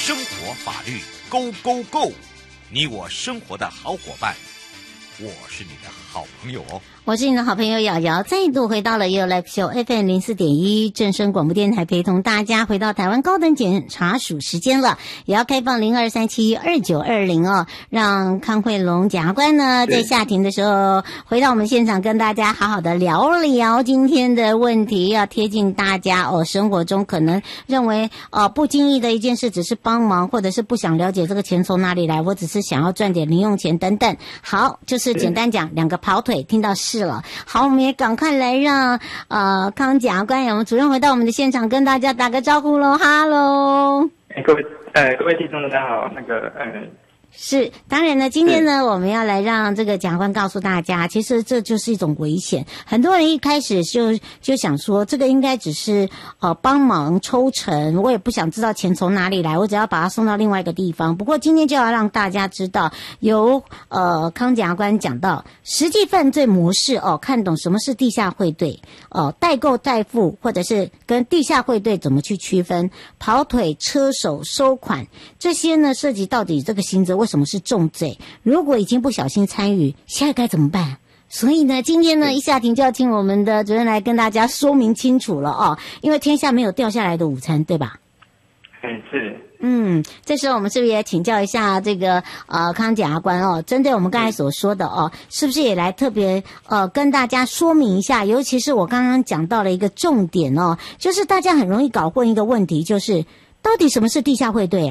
生活法律 Go Go Go， 你我生活的好伙伴，我是你的好朋友哦。 我是你的好朋友瑶瑶，再度回到了 You Life Show FM 04.1正声广播电台，陪同大家回到台湾高等检察署时间了，也要开放02372920哦，让康慧龙检察官呢在下庭的时候回到我们现场，跟大家好好的聊聊今天的问题，要贴近大家哦。生活中可能认为不经意的一件事只是帮忙，或者是不想了解这个钱从哪里来，我只是想要赚点零用钱等等。好，就是简单讲，两个跑腿听到是了。好，我们也赶快来让康检察官我们主任回到我们的现场，跟大家打个招呼喽。哈喽， 各位听众大家好， 是，当然呢，今天呢，我们要来让这个检察官告诉大家，其实这就是一种危险。很多人一开始就想说，这个应该只是帮忙抽成，我也不想知道钱从哪里来，我只要把它送到另外一个地方。不过今天就要让大家知道，由康检察官讲到实际犯罪模式看懂什么是地下汇兑代购代付，或者是跟地下汇兑怎么去区分，跑腿、车手、收款这些呢，涉及到底这个刑责为什么是重罪？如果已经不小心参与，现在该怎么办？所以呢，今天呢，一下庭就要请我们的主任来跟大家说明清楚了因为天下没有掉下来的午餐，对吧？ 是。 这时候我们是不是也请教一下这个康检察官针对我们刚才所说的是不是也来特别跟大家说明一下？尤其是我刚刚讲到了一个重点就是大家很容易搞混一个问题，就是到底什么是地下汇兑啊？